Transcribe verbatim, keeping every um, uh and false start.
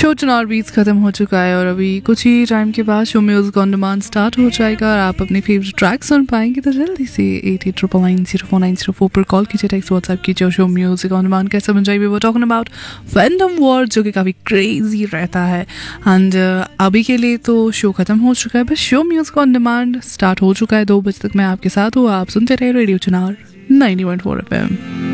Show चुनाव बीच ख़त्म हो चुका है और अभी कुछ ही टाइम के बाद show music on demand start हो जाएगा और आप अपनी फेवरेट ट्रैक सुन पाएंगे। तो जल्दी से eight eight triple nine zero four nine zero four पर कॉल कीजिए, टेक्स्ट व्हाट्सएप कीजिए। शो म्यूज़िक ऑन डिमांड कैसे बन जाएगी, वो टॉकिंग अबाउट फैंडम वॉर जो कि काफ़ी क्रेजी रहता है। एंड अभी के लिए तो शो ख़त्म हो चुका है, बस show music on demand start हो चुका है। दो बजे तक मैं आपके साथ हूँ, आप सुनते रहे रेडियो चुनाव ninety point four F M.